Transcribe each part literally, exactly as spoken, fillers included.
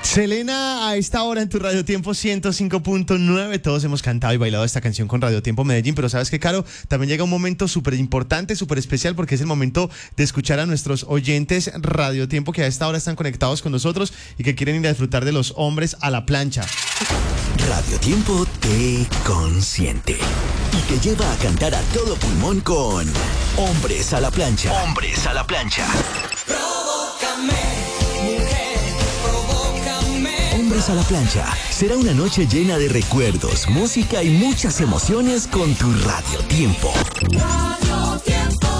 Selena, a esta hora en tu Radio Tiempo ciento cinco punto nueve, todos hemos cantado y bailado esta canción con Radio Tiempo Medellín, pero ¿sabes qué, Caro? También llega un momento súper importante, súper especial, porque es el momento de escuchar a nuestros oyentes Radio Tiempo que a esta hora están conectados con nosotros y que quieren ir a disfrutar de los hombres a la plancha. Radio Tiempo te consiente y te lleva a cantar a todo pulmón con Hombres a la plancha. Hombres a la plancha. Provócame, mujer, provócame. Hombres a la plancha. Será una noche llena de recuerdos, música y muchas emociones con tu Radio Tiempo. Radio Tiempo.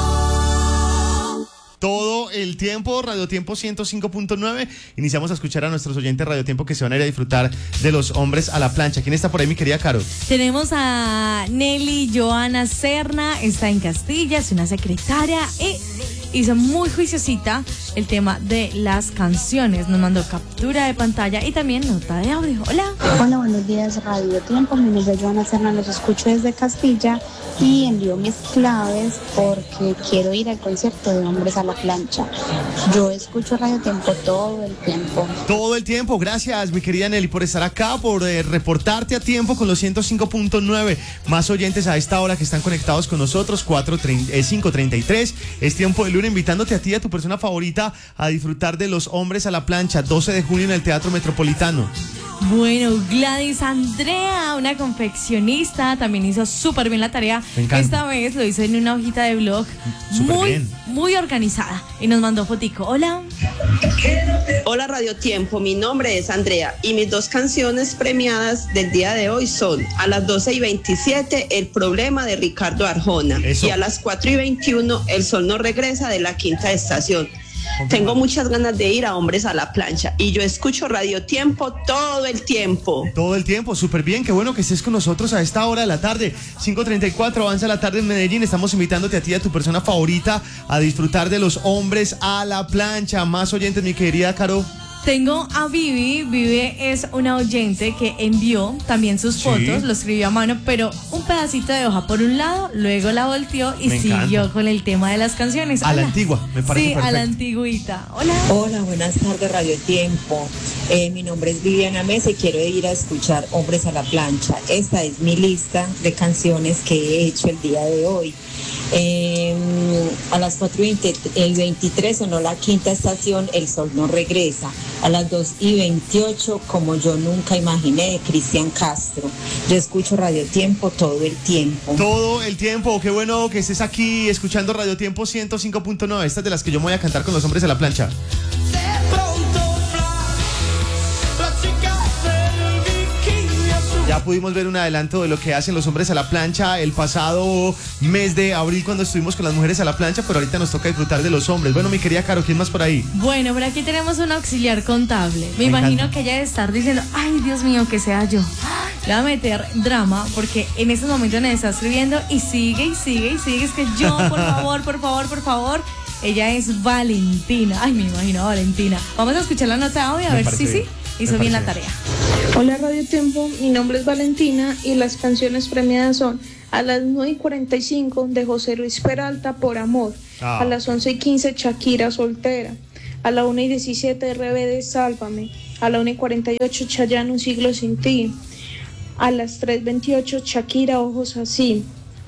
Todo el tiempo, Radio Tiempo ciento cinco punto nueve. Iniciamos a escuchar a nuestros oyentes Radio Tiempo que se van a ir a disfrutar de los hombres a la plancha. ¿Quién está por ahí, mi querida Caro? Tenemos a Nelly Joana Serna, está en Castilla, es una secretaria y hizo muy juiciosita el tema de las canciones. Nos mandó captura de pantalla y también nota de audio. Hola. Hola, buenos días, Radio Tiempo. Mi nombre es Joana Serna, los escucho desde Castilla y envío mis claves porque quiero ir al concierto de Hombres a la Plancha. Yo escucho Radio Tiempo todo el tiempo. Todo el tiempo, gracias mi querida Nelly por estar acá, por eh, reportarte a tiempo con los ciento cinco punto nueve. Más oyentes a esta hora que están conectados con nosotros, cinco treinta y tres. Es tiempo de luna, invitándote a ti y a tu persona favorita a disfrutar de los hombres a la plancha, doce de junio en el Teatro Metropolitano. Bueno, Gladys Andrea, una confeccionista, también hizo súper bien la tarea. Me encanta. Esta vez lo hizo en una hojita de blog Súper muy, bien. muy organizada y nos mandó fotico. Hola. Hola Radio Tiempo, mi nombre es Andrea y mis dos canciones premiadas del día de hoy son a las doce y veintisiete El Problema de Ricardo Arjona. Eso. Y a las cuatro y veintiuno El Sol no regresa de La Quinta Estación. Tengo muchas ganas de ir a Hombres a la Plancha y yo escucho Radio Tiempo todo el tiempo. Todo el tiempo, súper bien, qué bueno que estés con nosotros a esta hora de la tarde. cinco treinta y cuatro, avanza la tarde en Medellín. Estamos invitándote a ti y a tu persona favorita a disfrutar de los hombres a la plancha. Más oyentes, mi querida Caro. Tengo a Vivi. Vivi es una oyente que envió también sus Sí. fotos, lo escribió a mano, pero un pedacito de hoja por un lado, luego la volteó y Me siguió encanta. con el tema de las canciones. A la Hola. antigua, me parece Sí, a la perfecto. antigüita. Hola. Hola, buenas tardes Radio Tiempo. Eh, mi nombre es Viviana Mesa y quiero ir a escuchar Hombres a la Plancha. Esta es mi lista de canciones que he hecho el día de hoy. Eh, a las cuatro y veintitrés sonó La Quinta Estación, El Sol no regresa. A las dos y veintiocho Como yo nunca imaginé, de Cristian Castro. Yo escucho Radio Tiempo todo el tiempo. Todo el tiempo, qué bueno que estés aquí escuchando Radio Tiempo ciento cinco punto nueve. Esta es de las que yo me voy a cantar con los hombres a la plancha. De pronto flash, la chica del bikini azul. Ya pudimos ver un adelanto de lo que hacen los hombres a la plancha el pasado mes de abril cuando estuvimos con las mujeres a la plancha, pero ahorita nos toca disfrutar de los hombres. Bueno, mi querida Caro, ¿quién más por ahí? Bueno, por aquí tenemos un auxiliar contable. Me, Me imagino encanta. que ella debe estar diciendo, ay, Dios mío, que sea yo. Le va a meter drama porque en estos momentos me está escribiendo y sigue y sigue y sigue. Es que yo, por favor, por favor, por favor. Ella es Valentina. Ay, me imagino a Valentina. Vamos a escuchar la nota de audio a Me ver parece si sí bien. hizo Me bien la parece tarea. Hola Radio Tiempo, mi nombre es Valentina y las canciones premiadas son a las nueve y cuarenta y cinco de José Luis Peralta, Por Amor, Ah. a las once y quince Shakira, Soltera, a la una y diecisiete R B D, Sálvame, a la una y cuarenta y ocho Chayanne, Un siglo sin ti, a las tres y veintiocho Shakira, Ojos así,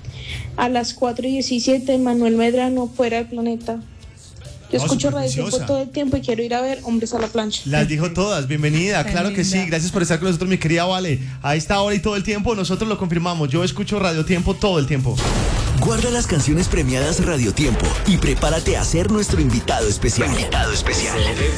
a las cuatro y diecisiete Manuel Medrano, Fuera del planeta. Yo Oh, escucho súper Radio Tiempo juiciosa. todo el tiempo y quiero ir a ver Hombres a la Plancha. Las dijo todas, bienvenida, Tan claro que linda. sí, gracias por estar con nosotros, mi querida Vale. A esta hora y todo el tiempo, nosotros lo confirmamos, yo escucho Radio Tiempo todo el tiempo. Guarda las canciones premiadas Radio Tiempo y prepárate a ser nuestro invitado especial. Invitado especial.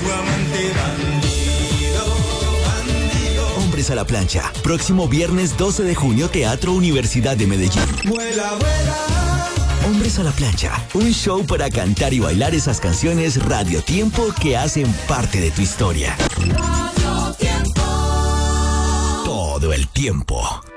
Hombres a la plancha. Próximo viernes doce de junio, Teatro Universidad de Medellín. Vuela, vuela. Hombres a la plancha. Un show para cantar y bailar esas canciones Radio Tiempo que hacen parte de tu historia. Radio Tiempo. Todo el tiempo.